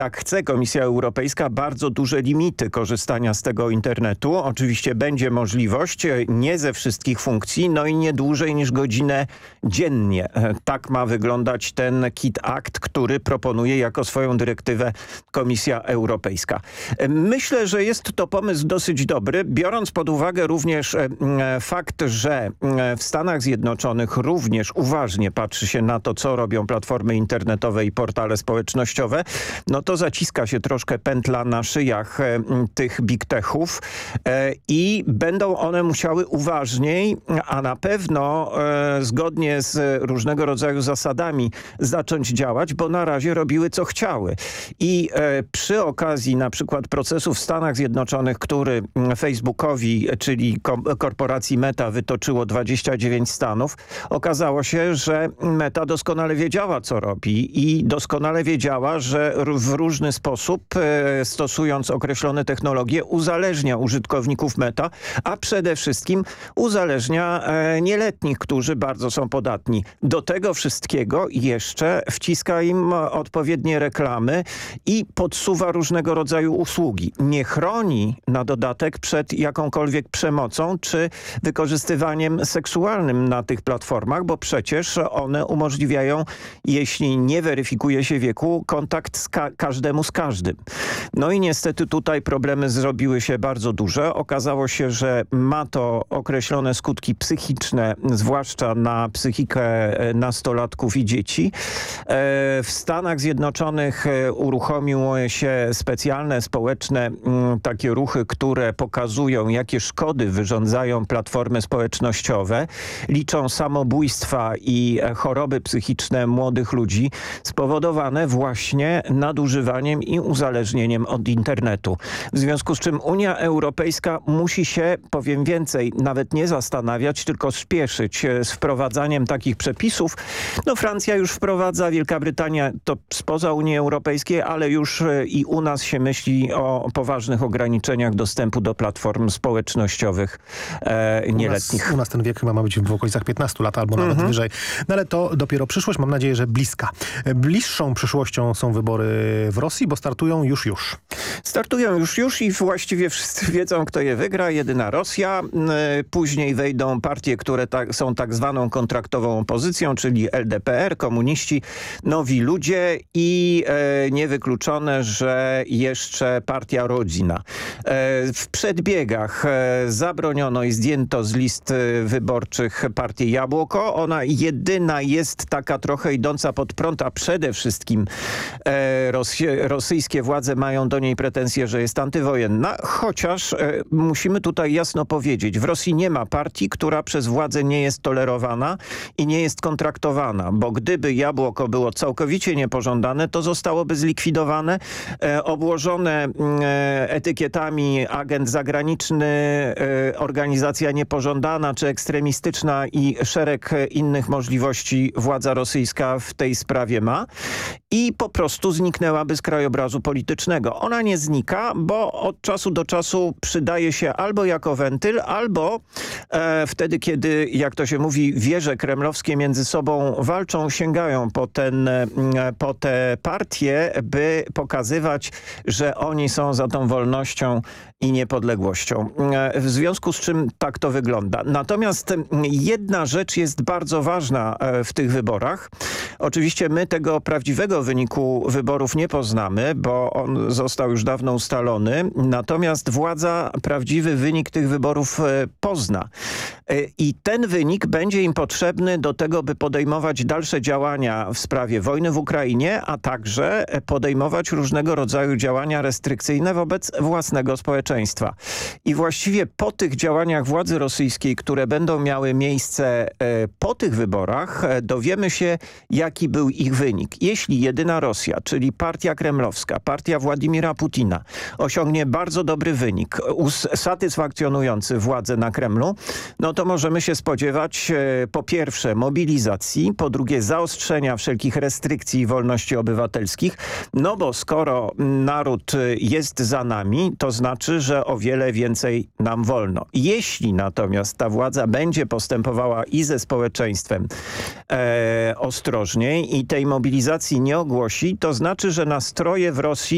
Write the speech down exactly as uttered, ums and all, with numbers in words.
Jak chce Komisja Europejska bardzo duże limity korzystania z tego internetu. Oczywiście będzie możliwość, nie ze wszystkich funkcji, no i nie dłużej niż godzinę dziennie. Tak ma wyglądać ten KIT Act, który proponuje jako swoją dyrektywę Komisja Europejska. Myślę, że jest to pomysł dosyć dobry, biorąc pod uwagę również fakt, że w Stanach Zjednoczonych również uważnie patrzy się na to, co robią platformy internetowe i portale społecznościowe, no to zaciska się troszkę pętla na szyjach e, tych big techów e, i będą one musiały uważniej, a na pewno e, zgodnie z różnego rodzaju zasadami zacząć działać, bo na razie robiły co chciały. I e, przy okazji na przykład procesu w Stanach Zjednoczonych, który Facebookowi, czyli korporacji Meta wytoczyło dwadzieścia dziewięć stanów, okazało się, że Meta doskonale wiedziała, co robi i doskonale wiedziała, że w różny sposób, e, stosując określone technologie, uzależnia użytkowników Meta, a przede wszystkim uzależnia e, nieletnich, którzy bardzo są podatni. Do tego wszystkiego jeszcze wciska im odpowiednie reklamy i podsuwa różnego rodzaju usługi. Nie chroni na dodatek przed jakąkolwiek przemocą czy wykorzystywaniem seksualnym na tych platformach, bo przecież one umożliwiają, jeśli nie weryfikuje się wieku, kontakt z ka każdemu z każdym. No i niestety tutaj problemy zrobiły się bardzo duże. Okazało się, że ma to określone skutki psychiczne, zwłaszcza na psychikę nastolatków i dzieci. W Stanach Zjednoczonych uruchomiły się specjalne społeczne takie ruchy, które pokazują, jakie szkody wyrządzają platformy społecznościowe. Liczą samobójstwa i choroby psychiczne młodych ludzi spowodowane właśnie nadużywaniem i uzależnieniem od internetu. W związku z czym Unia Europejska musi się, powiem więcej, nawet nie zastanawiać, tylko spieszyć z wprowadzaniem takich przepisów. No Francja już wprowadza, Wielka Brytania to spoza Unii Europejskiej, ale już i u nas się myśli o poważnych ograniczeniach dostępu do platform społecznościowych e, nieletnich. U nas, u nas ten wiek chyba ma być w okolicach piętnastu lat albo nawet mhm. wyżej. No ale to dopiero przyszłość, mam nadzieję, że bliska. Bliższą przyszłością są wybory w Rosji, bo startują już już. Startują już już i właściwie wszyscy wiedzą, kto je wygra. Jedyna Rosja. Później wejdą partie, które tak, są tak zwaną kontraktową opozycją, czyli L D P R, komuniści, Nowi Ludzie i e, niewykluczone, że jeszcze partia Rodzina. E, w przedbiegach e, zabroniono i zdjęto z list wyborczych partię Jabłoko. Ona jedyna jest taka trochę idąca pod prąd, a przede wszystkim e, Rosje, rosyjskie władze mają do niej pretensje, że jest antywojenna, chociaż e, musimy tutaj jasno powiedzieć, w Rosji nie ma partii, która przez władzę nie jest tolerowana i nie jest kontraktowana, bo gdyby Jabłoko było całkowicie niepożądane, to zostałoby zlikwidowane, e, obłożone e, etykietami agent zagraniczny, e, organizacja niepożądana czy ekstremistyczna i szereg innych możliwości władza rosyjska w tej sprawie ma i po prostu zniknęłaby z krajobrazu politycznego. Ona nie znika, bo od czasu do czasu przydaje się albo jako wentyl, albo e, wtedy, kiedy, jak to się mówi, wieże kremlowskie między sobą walczą, sięgają po, ten, e, po te partie, by pokazywać, że oni są za tą wolnością i niepodległością. E, w związku z czym tak to wygląda. Natomiast jedna rzecz jest bardzo ważna e, w tych wyborach. Oczywiście my tego prawdziwego wyniku wyborów nie poznamy, bo on został już dawno ustalony. Natomiast władza prawdziwy wynik tych wyborów e, pozna. E, I ten wynik będzie im potrzebny do tego, by podejmować dalsze działania w sprawie wojny w Ukrainie, a także podejmować różnego rodzaju działania restrykcyjne wobec własnego społeczeństwa. I właściwie po tych działaniach władzy rosyjskiej, które będą miały miejsce e, po tych wyborach, e, dowiemy się, jaki był ich wynik. Jeśli jedyna Rosja, czyli partia kremlowska, partia Władimira Putina osiągnie bardzo dobry wynik, usatysfakcjonujący władzę na Kremlu, no to możemy się spodziewać e, po pierwsze mobilizacji, po drugie zaostrzenia wszelkich restrykcji i wolności obywatelskich, no bo skoro naród jest za nami, to znaczy, że o wiele więcej nam wolno. Jeśli natomiast ta władza będzie postępowała i ze społeczeństwem e, ostrożniej i tej mobilizacji nie ogłosi, to znaczy, że nastroje w Rosji